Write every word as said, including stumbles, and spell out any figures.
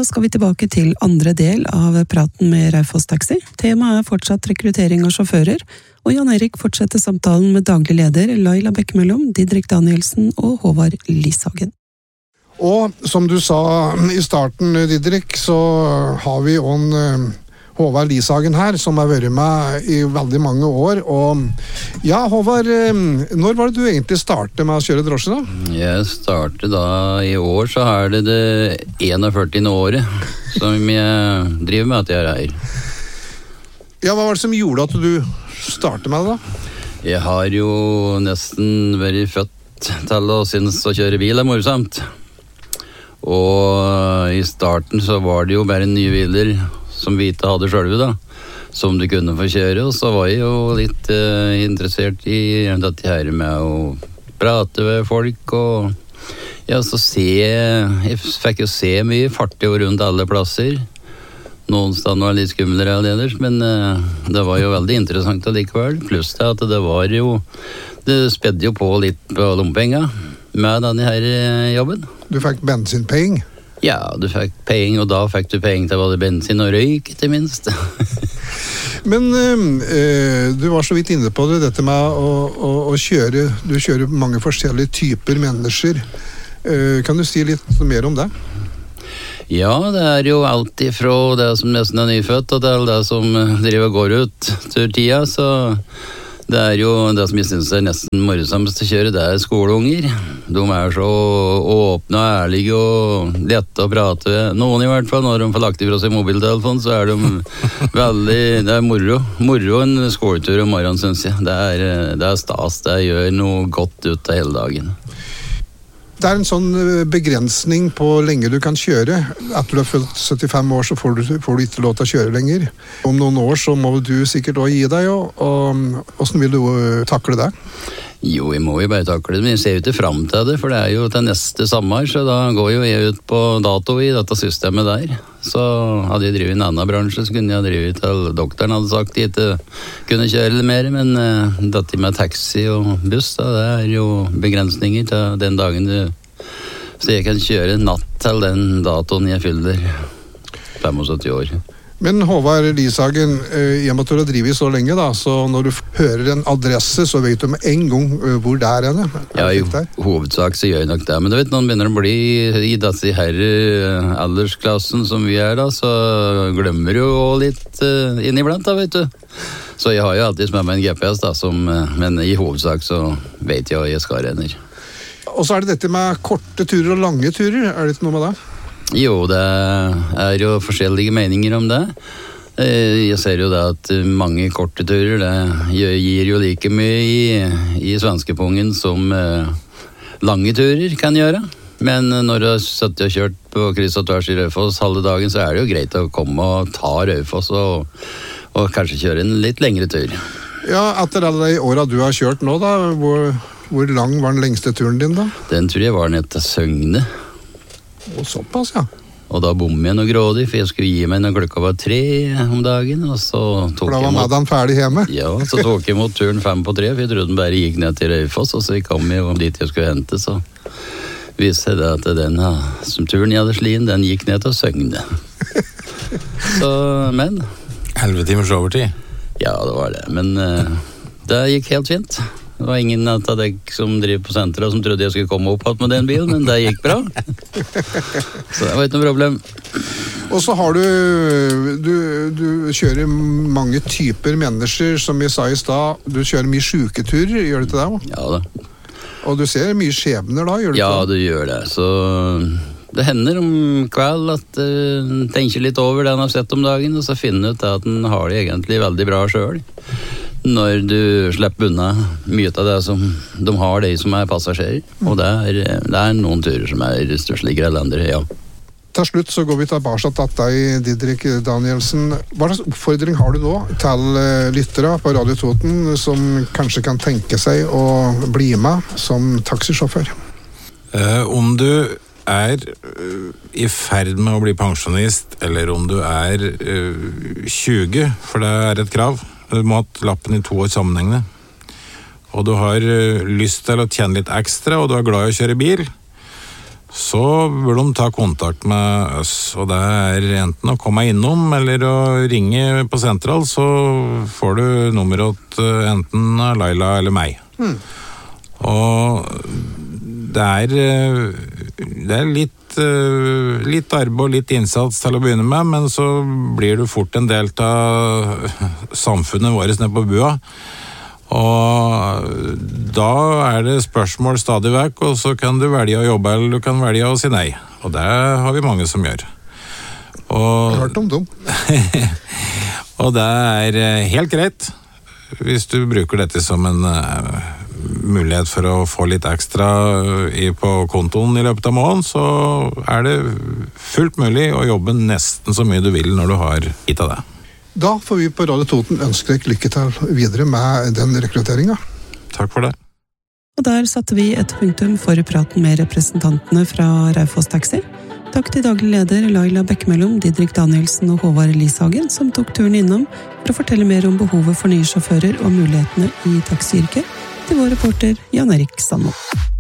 skal vi tilbake til andre del av praten med Raufoss Taxi. Temaet er fortsatt rekruttering av sjåfører, og Jan Erik fortsetter samtalen med daglig leder Laila Bekkemellom, Didrik Danielsen og Håvard Lishagen. Og som du sa i starten, Didrik, så har vi jo en Håvard Lishagen her, som har vært med i veldig mange år. Og ja, Håvard, når var det du egentlig startet med å kjøre drosje da? Jeg startet da i år, så er det det førtiende året som jeg driver med at jeg er her. Ja, hva var det som gjorde at du startet med det da? Jeg har jo nesten vært født til å synes å kjøre bil er morsomt. Og i starten så var det jo bare nye biler som vi ikke hadde selv da, som du kunne få kjøre, og så var jeg jo litt uh, interessert i dette her med å prate med folk, og ja, så se, jeg fikk jo se mye fartig og rundt alle plasser. Noen steder var litt skumlere enn ellers, men uh, det var jo veldig interessant allikevel, pluss til at det var jo, det spedde jo på litt på lompenger med denne her jobben. Du fikk bensinpenger? Ja, du fikk penger, og da fikk du penger til både bensin og røyk, til minst. Men øh, du var så vidt inne på det, dette med å, å, å kjøre, du kjører mange forskjellige typer mennesker. Uh, kan du si litt mer om det? Ja, det er jo alt ifra det som nesten er nyfødt, og til det som driver og går ut til tida, så det er jo det som jeg synes er nesten morsomst å kjøre, det er skoleunger. De er så åpne og ærlige og lette å prate med. Noen i hvert fall, når de får lagt ifra seg mobiltelefon, så er de veldig, det er moro. Moro en skoletur om morgenen, synes jeg. Det er, det er stas, det gjør noe godt ut av hele dagen. Det er en sånn begrensning på lenge du kan kjøre. Etter du har fylt syttifem år, så får du, får du ikke lov til å kjøre lenger. Om noen år så må du sikkert også gi deg, og, og hvordan vil du takle det? Jo, jeg må jo bare takle det, men jeg ser jo ikke frem til det, for det er jo til neste sommer, så da går jo jeg ut på dato i dette systemet der. Så hadde jeg drivet i en annen bransje, så kunne jeg drive til doktoren hadde sagt jeg ikke kunne kjøre mer, men uh, dette med taxi og buss, da, det er jo begrensninger til den dagen du, så jeg kan kjøre natt til den datoen jeg fyller syttifem år. Men Håvard Lishagen, i og med at du har drivet så lenge da, så når du hører en adresse, så vet du med en gang hvor det er henne. Ja, i hovedsak så gjør jeg nok det, men du vet, når man begynner å bli i disse her aldersklassen som vi er da, så glemmer du jo litt uh, inniblant da, vet du. Så jeg har jo alltid med meg en G P S da, som, men i hovedsak så vet jeg hva jeg skal renner. Og så er det dette med korte turer og lange turer, er det ikke noe med det? Jo, det er jo forskjellige meninger om det. Jeg ser jo det at mange korte turer, det gir jo like mye i, i svenskepungen som lange turer kan gjøre. Men når du har sittet og kjørt på kryss og tvers i Raufoss halve dagen, så er det jo greit å komme og ta Raufoss og, og kanskje kjøre en litt lengre tur. Ja, etter alle de årene du har kjørt nå da, hvor, hvor lang var den lengste turen din da? Den tror jeg var ned til Søgne. Og såpass, ja. Og da bommer jeg noe grådig, for jeg skulle gi meg når klokka var tre om dagen, og så tok for da var jeg mot... Madden ferdig hjemme? Ja, så tok jeg mot turen fem på tre, for jeg trodde den bare gikk ned til Raufoss, og så kom jeg om dit jeg skulle hente, så viste det at den som turen jeg hadde slien, den gikk ned til Søgne. Så, men... elleve timers overtid? Ja, det var det, men uh, det gikk helt fint. Det var ingen av deg som driver på senteret som trodde jeg skulle komme opp med den bilen, men det gikk bra. Så det var ikke noe problem. Og så har du, du, du kjører mange typer mennesker, som vi sa i stad. Du kjører mye syketurer, gjør du ikke det? Ja da. Og du ser mye skjebner da, gjør du ja, ikke det? Ja, du gjør det. Så det hender om kveld at uh, tenker litt over det han har sett om dagen, og så finner ut at han har det egentlig veldig bra selv. Når du slipper unna mye av det som de har, de som er passasjerer. Og det er, det er noen turer som er størstligere enn andre, ja. Til slutt så går vi tilbake til deg, Didrik Danielsen. Hva slags oppfordring har du nå til lyttere på Radio Toten som kanskje kan tenke seg å bli med som taxisjåfør? Uh, om du er uh, i ferd med å bli pensjonist, eller om du er uh, tjue, for det er et krav. Du må ha lappen i to år sammenhengende. Og du har uh, lyst til å tjene litt ekstra, og du er glad i å kjøre bil, så bør de ta kontakt med oss, og det er enten å komme innom eller å ringe på sentral, så får du nummeret til enten Laila eller meg. Mm. Og det er, det er litt, litt arbeid og litt innsats til å begynne med, men så blir du fort en del av samfunnet vårt nede på bua. Og da er det spørsmål stadig vekk, og så kan du velge å jobbe, eller du kan velge å si nei. Og det har vi mange som gjør. Og, hørt om dem. Og det er helt greit, hvis du bruker dette som en uh, mulighet for å få litt ekstra i, på kontoen i løpet av måneden, så er det fullt mulig å jobbe nesten så mye du vil når du har gitt av det. Da får vi på Radio Toten ønske deg lykke til videre med den rekrutteringen. Takk for det. Og der satte vi et punktum for praten med representantene fra Raufoss Taxi. Takk til daglig leder Laila Bekkemellom, Didrik Danielsen og Håvard Lishagen, som tok turen innom for å fortelle mer om behovet for nye sjåfører og mulighetene i taxiyrket, til vår reporter Jan Erik Sandmo.